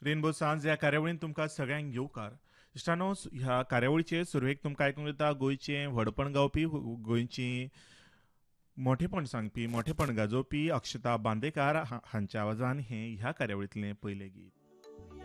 Rainbow सांज ह्या कार्यावळीन तुमकां सगळ्यांक येवकार. इश्टानो, ह्या कार्यावळीचे सुरवेक तुमकां आयकूंक येता गोंयचे व्हडपण गावपी, गोंयची मोठेपण सांगपी, मोठेपण गाजोवपी अक्षता बांदेकार हांच्या आवाजान हें ह्या कार्यावळींतलें पयलें गीत.